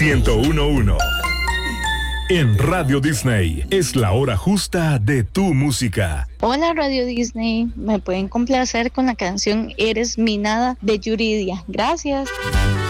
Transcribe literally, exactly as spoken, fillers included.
ciento uno punto uno. En Radio Disney es la hora justa de tu música. Hola Radio Disney, me pueden complacer con la canción Eres mi nada de Yuridia. Gracias.